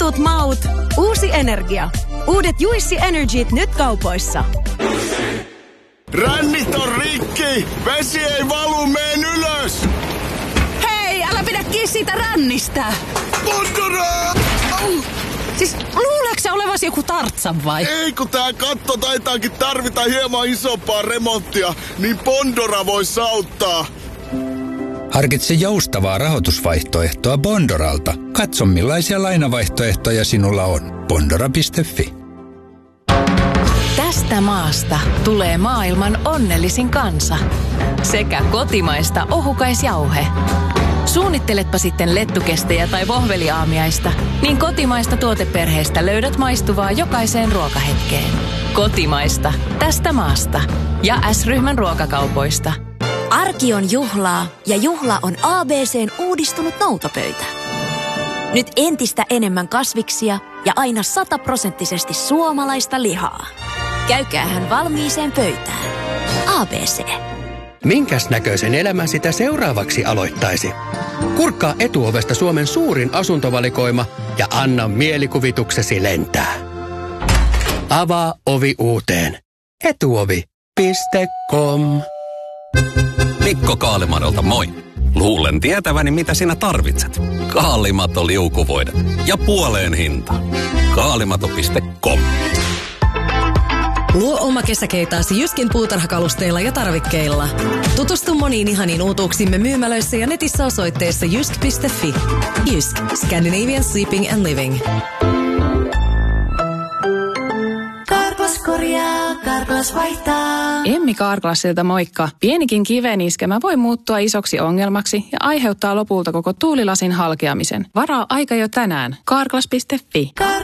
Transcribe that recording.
tutut maut, uusi energia. Uudet Juicy Energyt nyt kaupoissa. Rännit on rikki! Vesi ei valu meen ylös! Hei, älä pidä kiinni siitä rännistä! Bondora! Siis luuleeko sä olevasi joku Tartsan vai? Ei, kun tää katto taitaakin tarvita hieman isompaa remonttia, niin Bondora vois auttaa. Harkitse joustavaa rahoitusvaihtoehtoa Bondoralta. Katso millaisia lainavaihtoehtoja sinulla on. Bondora.fi. Tästä maasta tulee maailman onnellisin kansa. Sekä kotimaista ohukaisjauhe. Suunnitteletpa sitten lettukestejä tai vohveliaamiaista, niin kotimaista tuoteperheestä löydät maistuvaa jokaiseen ruokahetkeen. Kotimaista, tästä maasta. Ja S-ryhmän ruokakaupoista. Arki on juhlaa ja juhla on ABC:n uudistunut noutopöytä. Nyt entistä enemmän kasviksia ja aina 100% suomalaista lihaa. Käykäähän valmiiseen pöytään. ABC. Minkäs näköisen elämän sitä seuraavaksi aloittaisi? Kurkkaa Etuovesta Suomen suurin asuntovalikoima ja anna mielikuvituksesi lentää. Avaa ovi uuteen. Etuovi.com. Mikko Kaalimadolta moi. Luulen tietäväni, mitä sinä tarvitset. Kaalimato liukuvoide ja puoleen hinta. Kaalimato.com. Luo oma kesäkeitaasi Jyskin puutarhakalusteilla ja tarvikkeilla. Tutustu moniin ihaniin uutuuksimme myymälöissä ja netissä osoitteessa jysk.fi. Jysk. Scandinavian Sleeping and Living. Karklas korjaa, Karklas vaihtaa. Emmi Karklasilta moikka. Pienikin kiveniskemä voi muuttua isoksi ongelmaksi ja aiheuttaa lopulta koko tuulilasin halkeamisen. Varaa aika jo tänään. Karklas.fi.